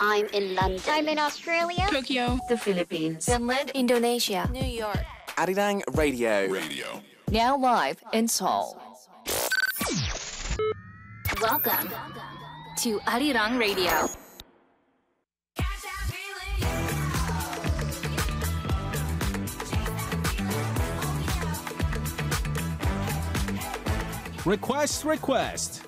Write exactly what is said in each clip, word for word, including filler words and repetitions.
I'm in London. I'm in Australia. Tokyo. The Philippines. Finland. Indonesia. New York. Arirang Radio. Radio. Now live in Seoul. Welcome to Arirang Radio. Request, request.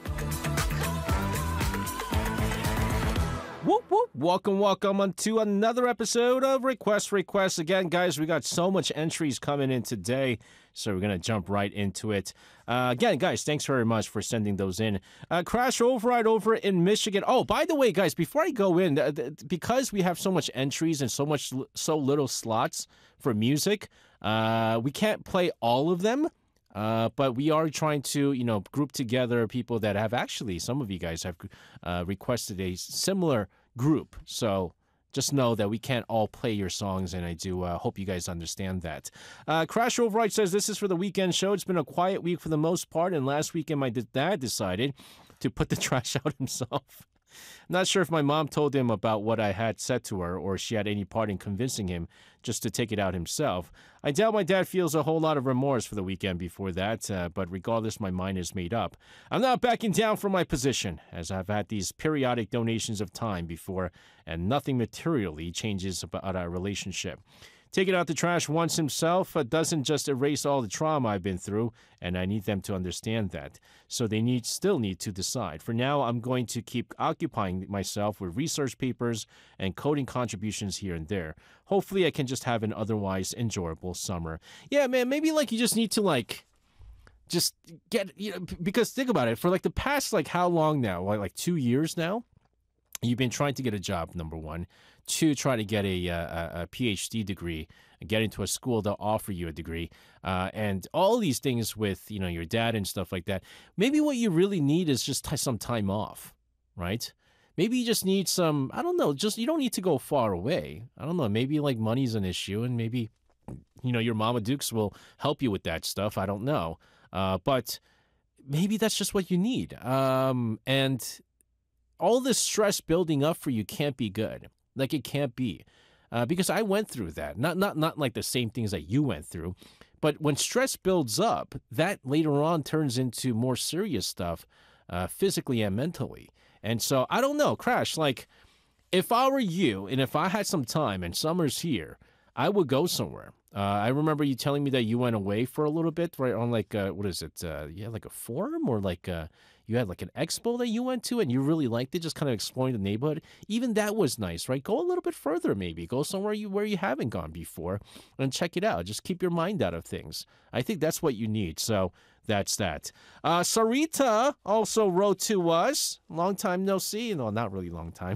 Whoop, whoop. Welcome, welcome on to another episode of Request, Request. Again, guys, we got so much entries coming in today, so we're going to jump right into it. Uh, again, guys, thanks very much for sending those in. Uh, Crash Override over in Michigan. Oh, by the way, guys, before I go in, uh, th- because we have so much entries and so much, so little slots for music, uh, we can't play all of them. Uh, but we are trying to, you know, group together people that have actually, some of you guys have uh, requested a similar group. So just know that we can't all play your songs, and I do uh, hope you guys understand that. Uh, Crash Override says, this is for the weekend show. It's been a quiet week for the most part, and last weekend my dad decided to put the trash out himself. Not sure if my mom told him about what I had said to her or she had any part in convincing him just to take it out himself. I doubt my dad feels a whole lot of remorse for the weekend before that, uh, but regardless, my mind is made up. I'm not backing down from my position, as I've had these periodic donations of time before, and nothing materially changes about our relationship. Taking out the trash once himself uh, doesn't just erase all the trauma I've been through, and I need them to understand that. So they need still need to decide. For now, I'm going to keep occupying myself with research papers and coding contributions here and there. Hopefully, I can just have an otherwise enjoyable summer. Yeah, man, maybe like you just need to like just get, you know, because think about it. For like the past like how long now? Like, like two years now? You've been trying to get a job, number one. Two, try to get a, a, a PhD degree, get into a school that'll offer you a degree, uh, and all these things with, you know, your dad and stuff like that. Maybe what you really need is just t- some time off, right? Maybe you just need some, I don't know, just you don't need to go far away. I don't know, maybe like money's an issue, and maybe, you know, your Mama Dukes will help you with that stuff. I don't know. Uh, but maybe that's just what you need. Um, and all this stress building up for you can't be good. Like, it can't be. Uh, because I went through that. Not, not, not like the same things that you went through. But when stress builds up, that later on turns into more serious stuff, uh, physically and mentally. And so, I don't know, Crash, like, if I were you, and if I had some time, and summer's here, I would go somewhere. Uh, I remember you telling me that you went away for a little bit, right, on like, uh, what is it, uh, you had like a forum, or like uh, you had like an expo that you went to, and you really liked it, just kind of exploring the neighborhood. Even that was nice, right? Go a little bit further, maybe. Go somewhere you where you haven't gone before, and check it out. Just keep your mind out of things. I think that's what you need, so that's that. Uh, Sarita also wrote to us. Long time no see. No, not really long time.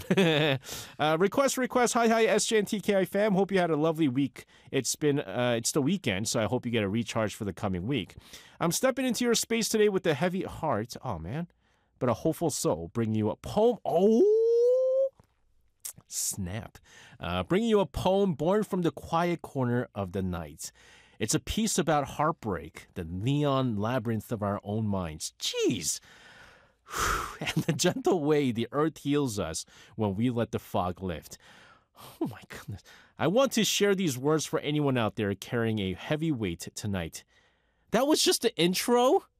uh, request, request. Hi, hi, S J and T K I fam. Hope you had a lovely week. It's been, uh, it's the weekend, so I hope you get a recharge for the coming week. I'm stepping into your space today with a heavy heart. Oh, man. But a hopeful soul. Bringing you a poem. Oh, snap. Uh, bringing you a poem born from the quiet corner of the night. It's a piece about heartbreak, the neon labyrinth of our own minds. Jeez. And the gentle way the earth heals us when we let the fog lift. Oh my goodness. I want to share these words for anyone out there carrying a heavy weight tonight. That was just the intro?